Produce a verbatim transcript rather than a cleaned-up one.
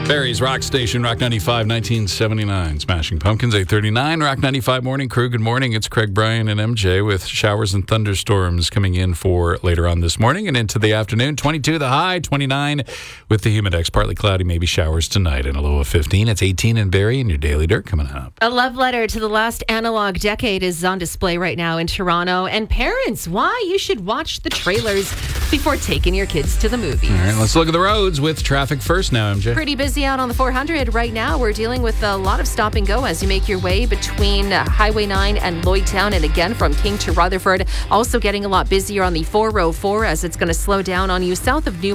Barry's Rock Station, Rock ninety-five, nineteen seventy-nine. Smashing Pumpkins, eight thirty-nine. Rock ninety-five Morning Crew. Good morning. It's Craig, Brian, and M J with showers and thunderstorms coming in for later on this morning and into the afternoon. twenty-two the high, twenty-nine with the humidex. Partly cloudy, maybe showers tonight, and a low of fifteen. It's eighteen in Barrie, and your Daily Dirt coming up. A love letter to the last analog decade is on display right now in Toronto. And parents, why you should watch the trailers before taking your kids to the movies. All right, let's look at the roads with traffic first now, M J. Pretty busy out on the four hundred right now. We're dealing with a lot of stop and go as you make your way between uh, Highway nine and Lloydtown, and again from King to Rutherford. Also getting a lot busier on the four oh four as it's going to slow down on you south of New